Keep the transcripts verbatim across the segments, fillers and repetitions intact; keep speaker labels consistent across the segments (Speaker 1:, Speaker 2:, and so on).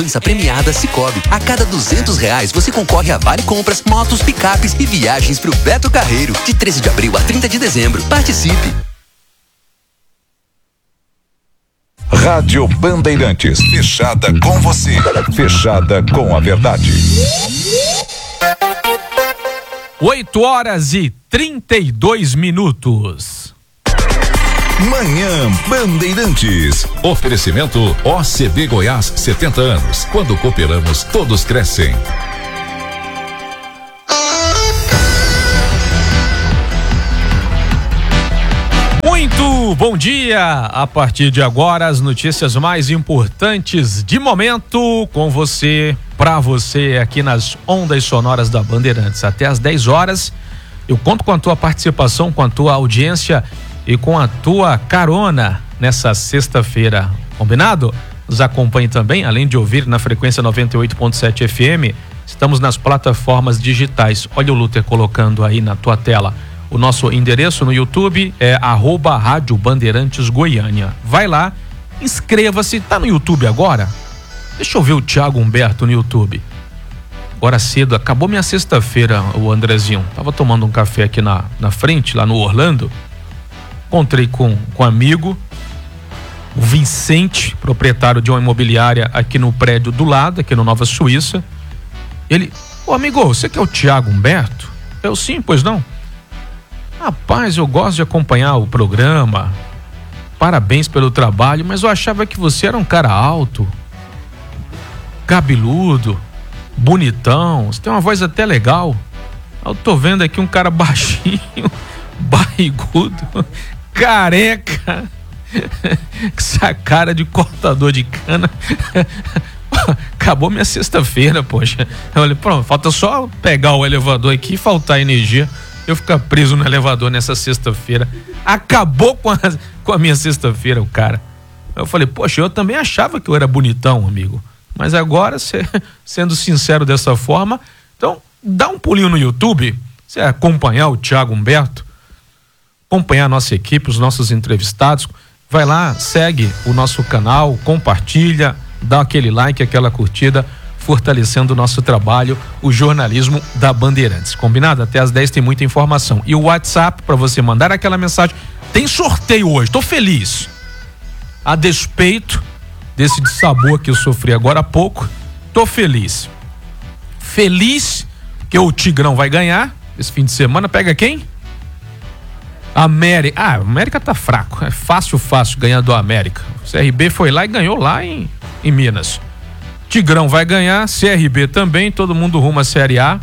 Speaker 1: Premiada Cicobi. A cada duzentos reais você concorre a vale compras, motos, picapes e viagens pro Beto Carreiro. De treze de abril a trinta de dezembro. Participe.
Speaker 2: Rádio Bandeirantes. Fechada com você. Fechada com a verdade.
Speaker 3: oito horas e trinta e dois minutos.
Speaker 2: Manhã Bandeirantes.
Speaker 4: Oferecimento O C B Goiás, setenta anos. Quando cooperamos, todos crescem.
Speaker 3: Muito bom dia! A partir de agora, as notícias mais importantes de momento com você, pra você, aqui nas ondas sonoras da Bandeirantes. Até às dez horas, eu conto com a tua participação, com a tua audiência e com a tua carona nessa sexta-feira. Combinado? Nos acompanhe também, além de ouvir na frequência noventa e oito ponto sete F M, estamos nas plataformas digitais. Olha o Luther colocando aí na tua tela. O nosso endereço no YouTube é arroba Rádio Bandeirantes Goiânia. Vai lá, inscreva-se. Tá no YouTube agora? Deixa eu ver o Thiago Humberto no YouTube. Agora cedo, acabou minha sexta-feira, o Andrezinho. Tava tomando um café aqui na, na frente, lá no Orlando. Encontrei com, com um amigo, o Vicente, proprietário de uma imobiliária aqui no prédio do lado, aqui no Nova Suíça. Ele, ô amigo, você que é o Thiago Humberto? Eu, sim, pois não? Rapaz, eu gosto de acompanhar o programa, parabéns pelo trabalho, mas eu achava que você era um cara alto, cabeludo, bonitão, você tem uma voz até legal. Eu tô vendo aqui um cara baixinho, barrigudo, careca, com essa cara de cortador de cana. Acabou minha sexta-feira, poxa. Eu falei, pronto, falta só pegar o elevador aqui e faltar energia, eu ficar preso no elevador nessa sexta-feira. Acabou com a, com a minha sexta-feira, o cara. Eu falei, poxa, eu também achava que eu era bonitão, amigo. Mas agora, cê, sendo sincero dessa forma, então dá um pulinho no YouTube, você acompanhar o Thiago Humberto, acompanhar a nossa equipe, os nossos entrevistados. Vai lá, segue o nosso canal, compartilha, dá aquele like, aquela curtida, fortalecendo o nosso trabalho, o jornalismo da Bandeirantes. Combinado? Até às dez tem muita informação. E o WhatsApp para você mandar aquela mensagem. Tem sorteio hoje, tô feliz. A despeito desse dissabor que eu sofri agora há pouco, tô feliz. Feliz que o Tigrão vai ganhar esse fim de semana. Pega quem? América. Ah, a América tá fraco. É fácil, fácil ganhar do América. O C R B foi lá e ganhou lá em, em Minas. Tigrão vai ganhar, C R B também, todo mundo rumo à Série A.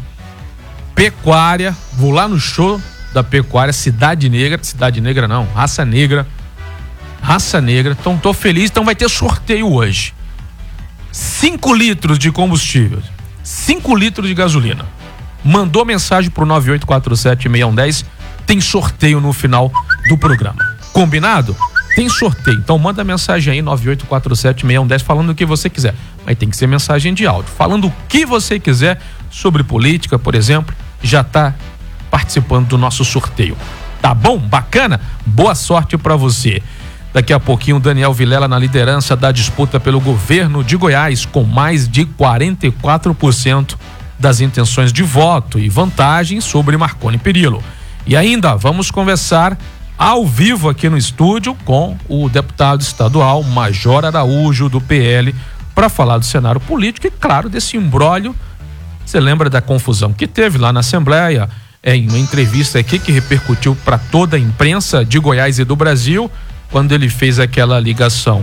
Speaker 3: Pecuária, vou lá no show da Pecuária, Cidade Negra, Cidade Negra não, Raça Negra, Raça Negra, então tô feliz, então vai ter sorteio hoje. cinco litros de combustível, cinco litros de gasolina. Mandou mensagem pro nove oito quatro sete seis um um zero, tem sorteio no final do programa. Combinado? Tem sorteio, então manda mensagem aí nove oito quatro sete seis um um zero falando o que você quiser, mas tem que ser mensagem de áudio, falando o que você quiser sobre política, por exemplo, já tá participando do nosso sorteio. Tá bom? Bacana? Boa sorte pra você. Daqui a pouquinho, Daniel Vilela na liderança da disputa pelo governo de Goiás, com mais de quarenta e quatro por cento das intenções de voto e vantagem sobre Marconi Perillo. E ainda vamos conversar ao vivo aqui no estúdio com o deputado estadual Major Araújo do P L para falar do cenário político e, claro, desse imbróglio. Você lembra da confusão que teve lá na Assembleia, é, em uma entrevista aqui que repercutiu para toda a imprensa de Goiás e do Brasil, quando ele fez aquela ligação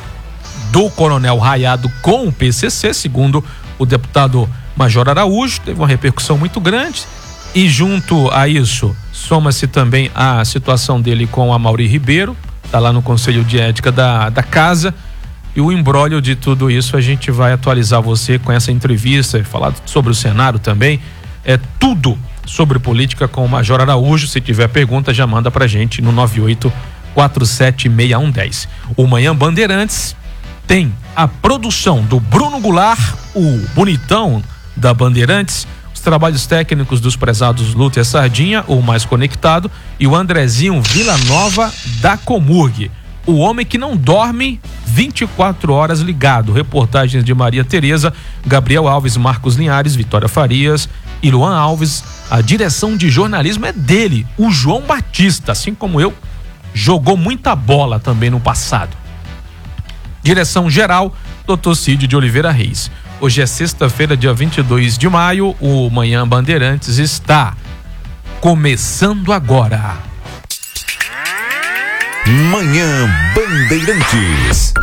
Speaker 3: do Coronel Raiado com o P C C, segundo o deputado Major Araújo, teve uma repercussão muito grande. E junto a isso, soma-se também a situação dele com a Mauri Ribeiro, tá lá no Conselho de Ética da, da Casa, e o imbróglio de tudo isso a gente vai atualizar você com essa entrevista, falar sobre o cenário também, é tudo sobre política com o Major Araújo. Se tiver pergunta, já manda pra gente no nove oito quatro sete seis um um zero. O Manhã Bandeirantes tem a produção do Bruno Goulart, o bonitão da Bandeirantes, trabalhos técnicos dos prezados Lúcia Sardinha, o mais conectado, e o Andrezinho Vila Nova da Comurg, o homem que não dorme vinte e quatro horas ligado. Reportagens de Maria Tereza, Gabriel Alves, Marcos Linhares, Vitória Farias e Luan Alves. A direção de jornalismo é dele, o João Batista, assim como eu, jogou muita bola também no passado. Direção geral, doutor Cid de Oliveira Reis. Hoje é sexta-feira, dia vinte e dois de maio, o Manhã Bandeirantes está começando agora.
Speaker 2: Manhã Bandeirantes.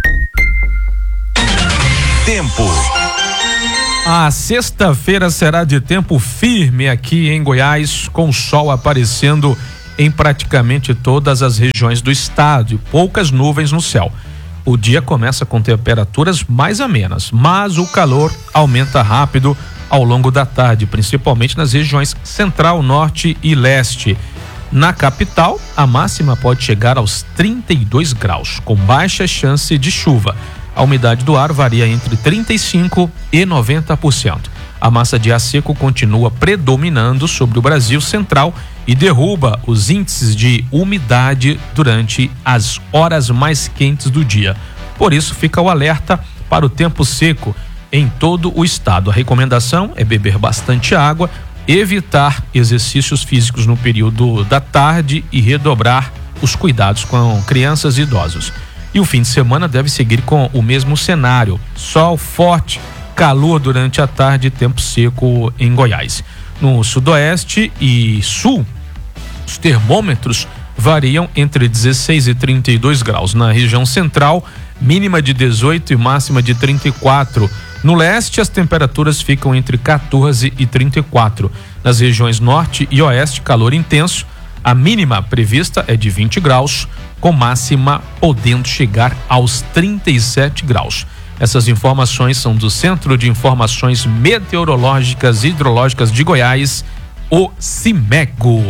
Speaker 2: Tempo.
Speaker 3: A sexta-feira será de tempo firme aqui em Goiás, com sol aparecendo em praticamente todas as regiões do estado e poucas nuvens no céu. O dia começa com temperaturas mais amenas, mas o calor aumenta rápido ao longo da tarde, principalmente nas regiões central, norte e leste. Na capital, a máxima pode chegar aos trinta e dois graus, com baixa chance de chuva. A umidade do ar varia entre trinta e cinco por cento e noventa por cento. A massa de ar seco continua predominando sobre o Brasil central e derruba os índices de umidade durante as horas mais quentes do dia. Por isso, fica o alerta para o tempo seco em todo o estado. A recomendação é beber bastante água, evitar exercícios físicos no período da tarde e redobrar os cuidados com crianças e idosos. E o fim de semana deve seguir com o mesmo cenário: sol forte, calor durante a tarde e tempo seco em Goiás. No sudoeste e sul, os termômetros variam entre dezesseis e trinta e dois graus. Na região central, mínima de dezoito e máxima de trinta e quatro. No leste, as temperaturas ficam entre quatorze e trinta e quatro. Nas regiões norte e oeste, calor intenso. A mínima prevista é de vinte graus, com máxima podendo chegar aos trinta e sete graus. Essas informações são do Centro de Informações Meteorológicas e Hidrológicas de Goiás, o CIMEGO.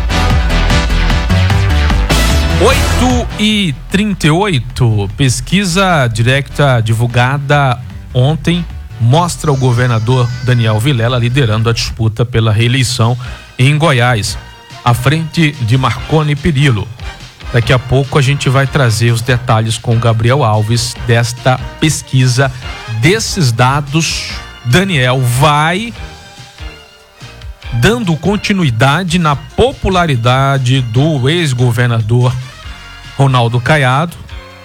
Speaker 3: oito e trinta e oito, pesquisa direta divulgada ontem mostra o governador Daniel Vilela liderando a disputa pela reeleição em Goiás, à frente de Marconi Perillo. Daqui a pouco a gente vai trazer os detalhes com o Gabriel Alves desta pesquisa, desses dados. Daniel vai dando continuidade na popularidade do ex-governador Ronaldo Caiado.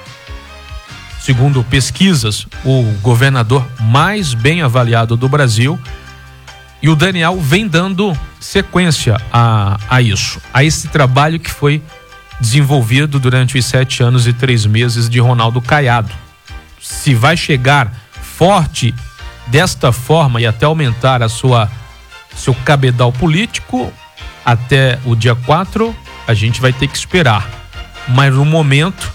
Speaker 3: Segundo pesquisas, o governador mais bem avaliado do Brasil. E o Daniel vem dando sequência a, a isso, a esse trabalho que foi desenvolvido durante os sete anos e três meses de Ronaldo Caiado. Se vai chegar forte desta forma e até aumentar a sua seu cabedal político até o dia quatro, a gente vai ter que esperar. Mas no momento,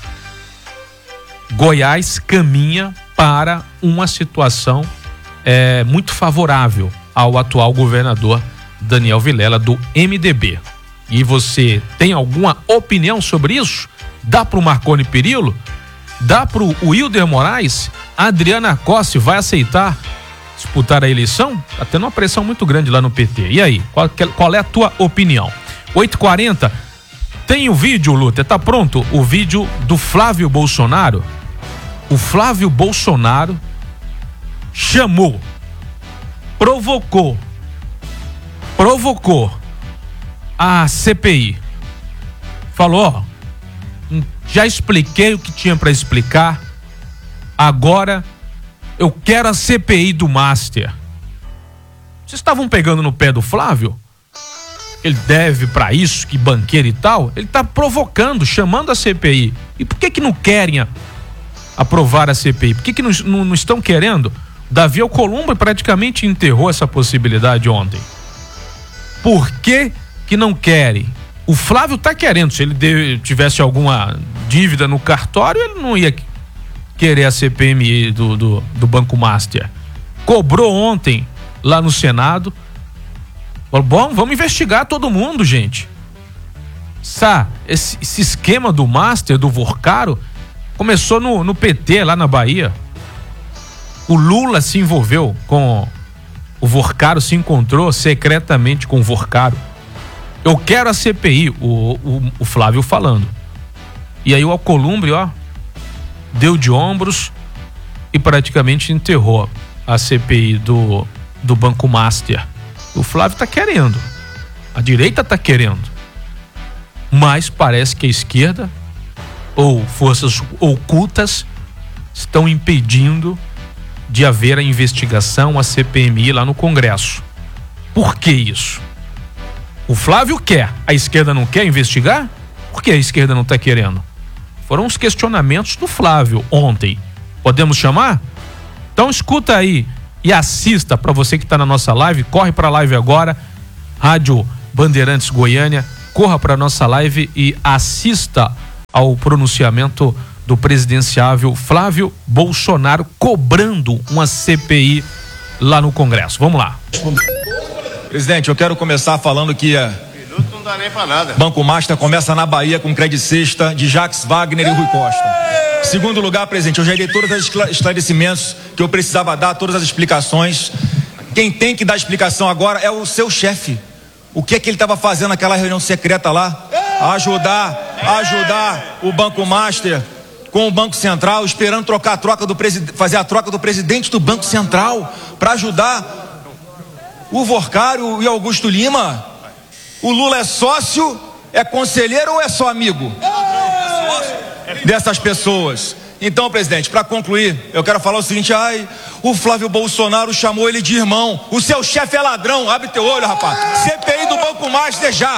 Speaker 3: Goiás caminha para uma situação é, muito favorável ao atual governador Daniel Vilela, do M D B. E você tem alguma opinião sobre isso? Dá para o Marconi Perillo? Dá para o Wilder Moraes? A Adriana Costa vai aceitar disputar a eleição? Tá tendo uma pressão muito grande lá no P T. E aí, qual, qual é a tua opinião? oito e quarenta, tem o vídeo, Lúter, tá pronto? O vídeo do Flávio Bolsonaro. O Flávio Bolsonaro chamou, provocou, provocou a C P I. Falou, ó, já expliquei o que tinha para explicar, agora eu quero a C P I do Master. Vocês estavam pegando no pé do Flávio? Ele deve para isso, que banqueiro e tal. Ele tá provocando, chamando a C P I. E por que que não querem a, aprovar a C P I? Por que que não, não, não estão querendo? Davi Alcolumbre praticamente enterrou essa possibilidade ontem. Por que que não querem? O Flávio tá querendo. Se ele de, tivesse alguma dívida no cartório, ele não ia querer a C P M I do, do, do Banco Master. Cobrou ontem lá no Senado. Falou, bom, vamos investigar todo mundo, gente. Sá, esse, esse esquema do Master, do Vorcaro, começou no, no P T, lá na Bahia. O Lula se envolveu com o Vorcaro, se encontrou secretamente com o Vorcaro. Eu quero a C P I, o, o, o Flávio falando. E aí o Alcolumbre, ó, deu de ombros e praticamente enterrou a C P I do, do Banco Master. O Flávio tá querendo, a direita tá querendo, mas parece que a esquerda ou forças ocultas estão impedindo de haver a investigação, a C P M I lá no Congresso. Por que isso? O Flávio quer, a esquerda não quer investigar? Por que a esquerda não está querendo? Foram os questionamentos do Flávio ontem. Podemos chamar? Então escuta aí e assista, para você que está na nossa live, corre para a live agora, Rádio Bandeirantes Goiânia, corra para a nossa live e assista ao pronunciamento do presidenciável Flávio Bolsonaro cobrando uma C P I lá no Congresso. Vamos lá.
Speaker 5: Presidente, eu quero começar falando que a
Speaker 6: não dá nem pra nada.
Speaker 5: Banco Master começa na Bahia com crédito sexta de Jacques Wagner e Rui Costa. Segundo lugar, presidente, eu já dei todos os esclarecimentos que eu precisava dar, todas as explicações. Quem tem que dar explicação agora é o seu chefe. O que é que ele estava fazendo naquela reunião secreta lá? Ajudar, ajudar o Banco Master com o Banco Central, esperando trocar a troca do presidente, fazer a troca do presidente do Banco Central para ajudar o Vorcário e Augusto Lima. O Lula é sócio, é conselheiro ou é só amigo dessas pessoas? Então, presidente, para concluir, eu quero falar o seguinte: ai, o Flávio Bolsonaro chamou ele de irmão. O seu chefe é ladrão, abre teu olho, rapaz. C P I do Banco Master já.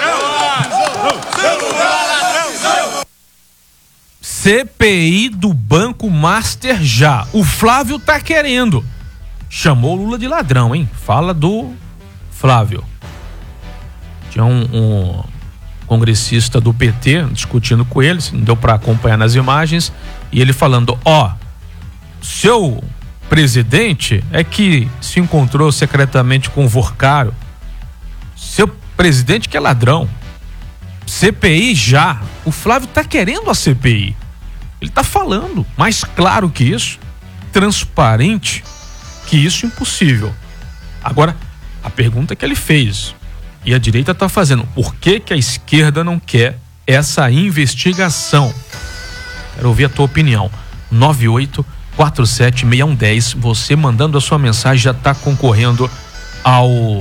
Speaker 3: C P I do Banco Master já. O Flávio tá querendo. Chamou o Lula de ladrão, hein? Fala do Flávio. Tinha um, um congressista do P T discutindo com ele, não deu para acompanhar nas imagens, e ele falando: ó, seu presidente é que se encontrou secretamente com o Vorcário, seu presidente que é ladrão, C P I já. O Flávio tá querendo a C P I, ele tá falando, mais claro que isso, transparente que isso, impossível. Agora, a pergunta que ele fez, e a direita está fazendo: por que que a esquerda não quer essa investigação? Quero ouvir a tua opinião. nove oito quatro sete seis um um zero. Você mandando a sua mensagem já está concorrendo ao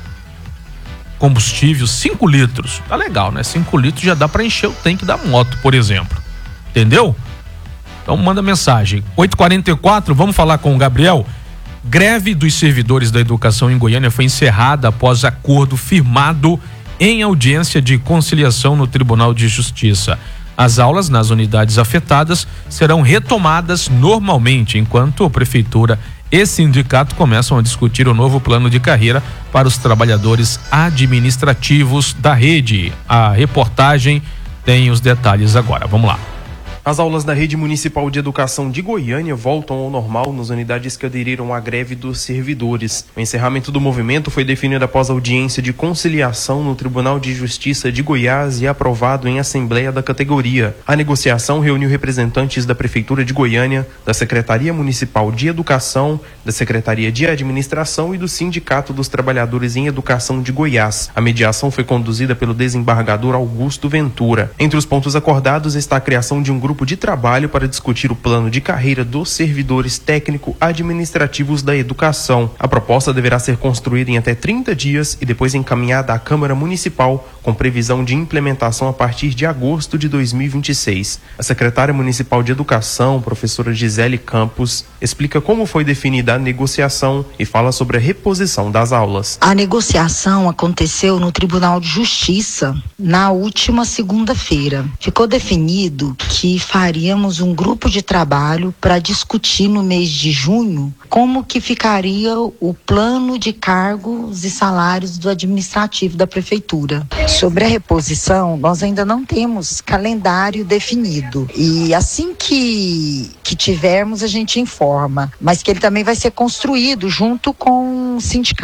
Speaker 3: combustível cinco litros. Tá legal, né? cinco litros já dá para encher o tanque da moto, por exemplo. Entendeu? Então manda mensagem. oito e quarenta e quatro, vamos falar com o Gabriel. Greve dos servidores da educação em Goiânia foi encerrada após acordo firmado em audiência de conciliação no Tribunal de Justiça. As aulas nas unidades afetadas serão retomadas normalmente, enquanto a prefeitura e sindicato começam a discutir o novo plano de carreira para os trabalhadores administrativos da rede. A reportagem tem os detalhes agora. Vamos lá.
Speaker 7: As aulas da Rede Municipal de Educação de Goiânia voltam ao normal nas unidades que aderiram à greve dos servidores. O encerramento do movimento foi definido após audiência de conciliação no Tribunal de Justiça de Goiás e aprovado em assembleia da categoria. A negociação reuniu representantes da Prefeitura de Goiânia, da Secretaria Municipal de Educação, da Secretaria de Administração e do Sindicato dos Trabalhadores em Educação de Goiás. A mediação foi conduzida pelo desembargador Augusto Ventura. Entre os pontos acordados está a criação de um grupo grupo de trabalho para discutir o plano de carreira dos servidores técnico-administrativos da educação. A proposta deverá ser construída em até trinta dias e depois encaminhada à Câmara Municipal, com previsão de implementação a partir de agosto de dois mil e vinte e seis. A secretária municipal de Educação, professora Gisele Campos, explica como foi definida a negociação e fala sobre a reposição das aulas.
Speaker 8: A negociação aconteceu no Tribunal de Justiça na última segunda-feira. Ficou definido que faríamos um grupo de trabalho para discutir no mês de junho como que ficaria o plano de cargos e salários do administrativo da prefeitura. Sobre a reposição, nós ainda não temos calendário definido e assim que, que tivermos a gente informa, mas que ele também vai ser construído junto com o sindicato.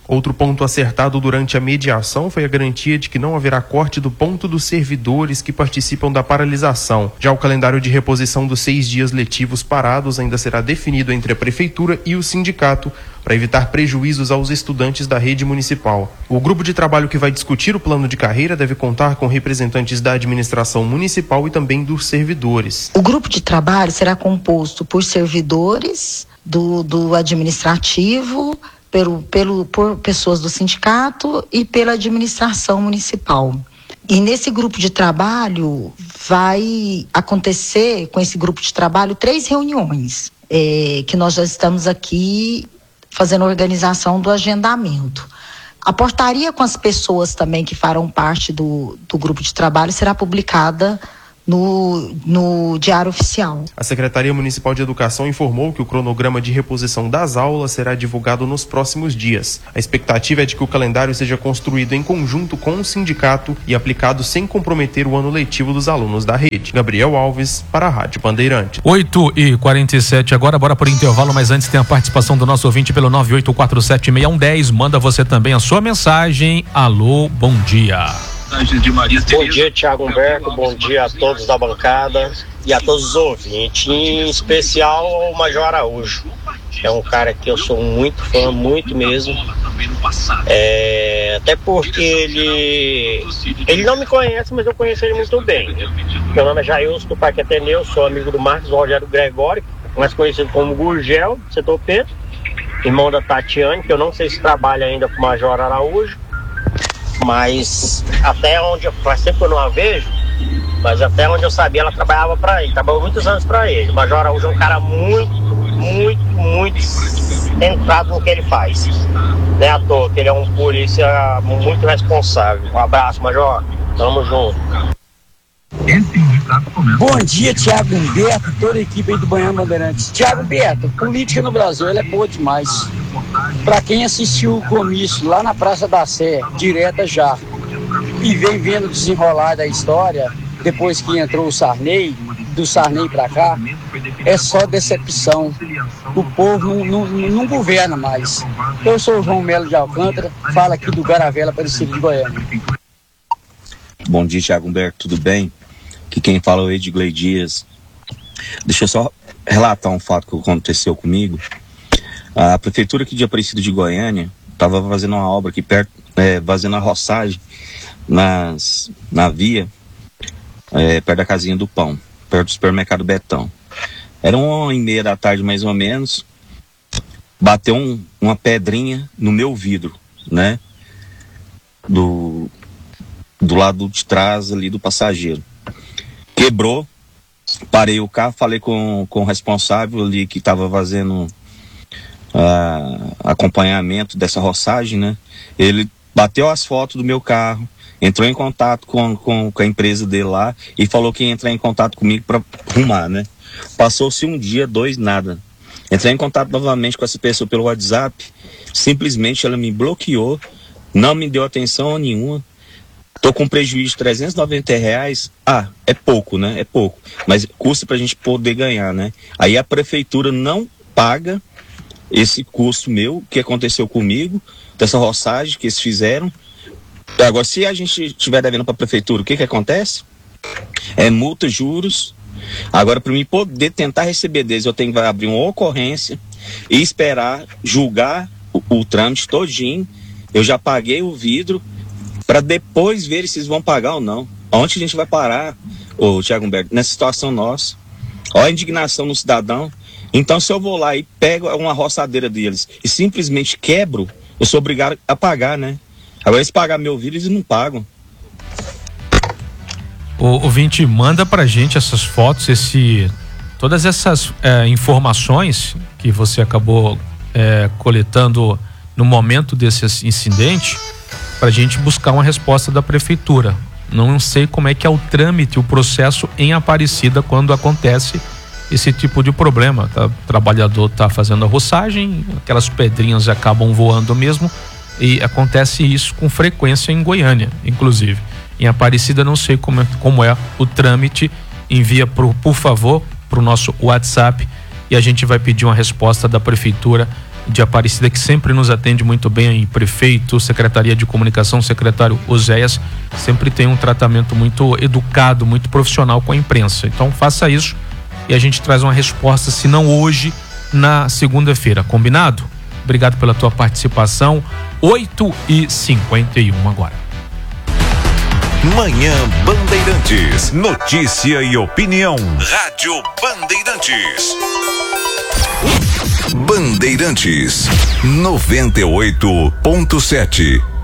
Speaker 7: Outro ponto acertado durante a mediação foi a garantia de que não haverá corte do ponto dos servidores que participam da paralisação. Já o calendário de reposição dos seis dias letivos parados ainda será definido entre a Prefeitura e o sindicato para evitar prejuízos aos estudantes da rede municipal. O grupo de trabalho que vai discutir o plano de carreira deve contar com representantes da administração municipal e também dos servidores.
Speaker 8: O grupo de trabalho será composto por servidores do, do administrativo, pelo, pelo, por pessoas do sindicato e pela administração municipal. E nesse grupo de trabalho vai acontecer, com esse grupo de trabalho, três reuniões, é, que nós já estamos aqui fazendo a organização do agendamento. A portaria com as pessoas também que farão parte do, do grupo de trabalho será publicada No, no Diário Oficial.
Speaker 7: A Secretaria Municipal de Educação informou que o cronograma de reposição das aulas será divulgado nos próximos dias. A expectativa é de que o calendário seja construído em conjunto com o sindicato e aplicado sem comprometer o ano letivo dos alunos da rede. Gabriel Alves, para a Rádio Bandeirantes.
Speaker 3: oito e quarenta e sete agora, bora por intervalo, mas antes tem a participação do nosso ouvinte pelo nove oito quatro sete seis um um zero. Manda você também a sua mensagem. Alô, bom dia.
Speaker 6: Bom dia, Thiago Humberto, bom dia a todos da bancada e a todos os ouvintes, em especial ao Major Araújo, que é um cara que eu sou muito fã, muito mesmo, é, até porque ele, ele não me conhece, mas eu conheço ele muito bem. Meu nome é Jailson, do Parque Ateneu, sou amigo do Marcos Rogério Gregório, mais conhecido como Gurgel, setor Pedro, irmão da Tatiane, que eu não sei se trabalha ainda com o Major Araújo, mas até onde eu, faz tempo que eu não a vejo, mas até onde eu sabia ela trabalhava para ele, trabalhou muitos anos para ele. O Major Araújo é um cara muito, muito, muito centrado no que ele faz. Não é à toa que ele é um polícia muito responsável. Um abraço, Major, tamo junto.
Speaker 9: Bom dia, Thiago Humberto, toda a equipe aí do Banhão Bandeirantes. Thiago Humberto, política no Brasil ela é boa demais. Para quem assistiu o comício lá na Praça da Sé, direta já, e vem vendo o desenrolar da história, depois que entrou o Sarney, do Sarney para cá, é só decepção. O povo não, não, não governa mais. Eu sou o João Melo de Alcântara, falo aqui do Garavela, Aparecido de Goiânia.
Speaker 10: Bom dia, Thiago Humberto, tudo bem? Aqui quem fala é o Edgley Dias. Deixa eu só relatar um fato que aconteceu comigo. A prefeitura aqui de Aparecido de Goiânia estava fazendo uma obra aqui perto, é, fazendo a roçagem nas, na via, é, perto da casinha do pão, perto do supermercado Betão. Era uma e meia da tarde mais ou menos, bateu um, uma pedrinha no meu vidro, né? Do, do lado de trás ali do passageiro. Quebrou, parei o carro, falei com, com o responsável ali que estava fazendo uh, acompanhamento dessa roçagem, né? Ele bateu as fotos do meu carro, entrou em contato com, com, com a empresa dele lá e falou que ia entrar em contato comigo para arrumar, né? Passou-se um dia, dois, nada. Entrei em contato novamente com essa pessoa pelo WhatsApp, simplesmente ela me bloqueou, não me deu atenção nenhuma. Tô com prejuízo de trezentos e noventa reais. Ah, é pouco, né? É pouco. Mas custa pra gente poder ganhar, né? Aí a prefeitura não paga esse custo meu, que aconteceu comigo, dessa roçagem que eles fizeram. Agora, se a gente estiver devendo pra prefeitura, o que que acontece? É multa, juros. Agora, para mim poder tentar receber deles, eu tenho que abrir uma ocorrência e esperar julgar o, o trâmite todinho. Eu já paguei o vidro, para depois ver se eles vão pagar ou não. Onde a gente vai parar, ô Thiago Humberto, nessa situação nossa? Olha a indignação no cidadão. Então, se eu vou lá e pego uma roçadeira deles e simplesmente quebro, eu sou obrigado a pagar, né? Agora, eles pagar meu vidro, eles não pagam.
Speaker 3: O ouvinte manda pra gente essas fotos, esse, todas essas é, informações que você acabou é, coletando no momento desse incidente, pra gente buscar uma resposta da prefeitura. Não sei como é que é o trâmite, o processo em Aparecida quando acontece esse tipo de problema. Tá? O trabalhador tá fazendo a roçagem, aquelas pedrinhas acabam voando mesmo, e acontece isso com frequência em Goiânia, inclusive. Em Aparecida não sei como é, como é o trâmite. Envia pro, por favor para o nosso WhatsApp e a gente vai pedir uma resposta da prefeitura de Aparecida, que sempre nos atende muito bem aí, prefeito, Secretaria de Comunicação, secretário Oséias, sempre tem um tratamento muito educado, muito profissional com a imprensa. Então faça isso e a gente traz uma resposta, se não hoje, na segunda-feira, combinado? Obrigado pela tua participação. oito e cinquenta e um agora.
Speaker 2: Manhã Bandeirantes, notícia e opinião. Rádio Bandeirantes. Bandeirantes noventa e oito ponto sete.